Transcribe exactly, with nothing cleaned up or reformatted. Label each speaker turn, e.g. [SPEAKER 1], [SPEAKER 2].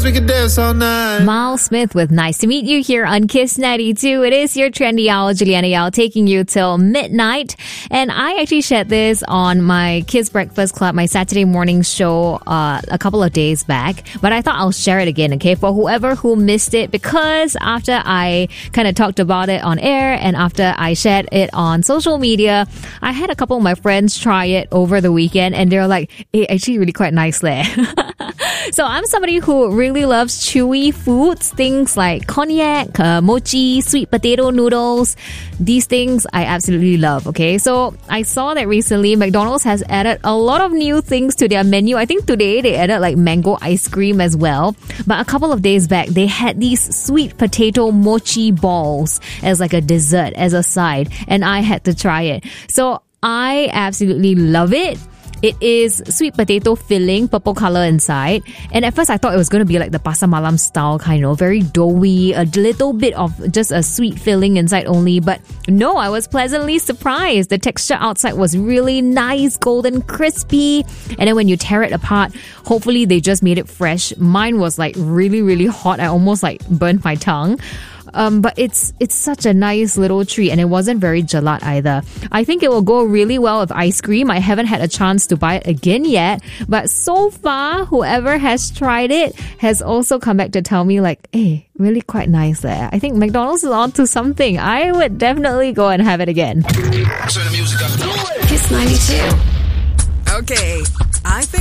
[SPEAKER 1] we could dance all night.
[SPEAKER 2] Miles Smith with Nice to Meet You here on Kiss ninety-two. It is your trendy hour, Juliana Yao, taking you till midnight. And I actually shared this on my Kiss Breakfast Club, my Saturday morning show, uh, a couple of days back. But I thought I'll share it again, okay, for whoever who missed it, because after I kind of talked about it on air and after I shared it on social media, I had a couple of my friends try it over the weekend and they're like, it's actually really quite nice there. So I'm somebody who really loves chewy foods, things like cognac, uh, mochi, sweet potato noodles. These things I absolutely love, okay? So I saw that recently McDonald's has added a lot of new things to their menu. I think today they added like mango ice cream as well. But a couple of days back, they had these sweet potato mochi balls as like a dessert, as a side. And I had to try it. So I absolutely love it. It is sweet potato filling, purple color inside. And at first I thought it was going to be like the pasar malam style kind of, very doughy, a little bit of just a sweet filling inside only. But no, I was pleasantly surprised. The texture outside was really nice, golden, crispy. And then when you tear it apart, hopefully they just made it fresh. Mine was like really, really hot. I almost like burnt my tongue. Um, but it's it's such a nice little treat, and it wasn't very gelat either. I think it will go really well with ice cream. I haven't had a chance to buy it again yet, but so far, whoever has tried it has also come back to tell me like, hey, really quite nice there. I think McDonald's is on to something. I would definitely go and have it again.
[SPEAKER 3] Turn the music up. Kiss ninety-two.
[SPEAKER 4] Okay, I think